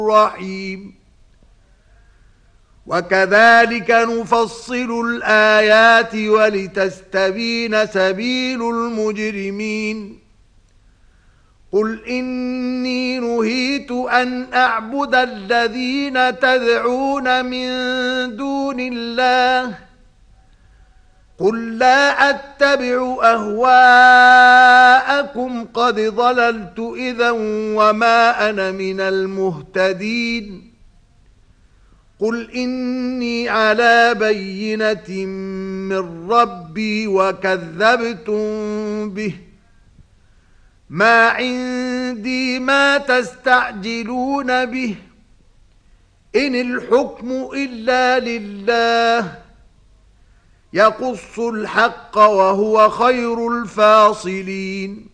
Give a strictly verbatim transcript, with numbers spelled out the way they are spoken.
رحيم. وكذلك نفصل الآيات ولتستبين سبيل المجرمين. قل إني نهيت أن أعبد الذين تدعون من دون الله قل لا أتبع أهواءكم قد ضللت إذا وما أنا من المهتدين. قل إني على بينة من ربي وكذبتم به ما عندي ما تستعجلون به إن الحكم إلا لله يقص الحق وهو خير الفاصلين.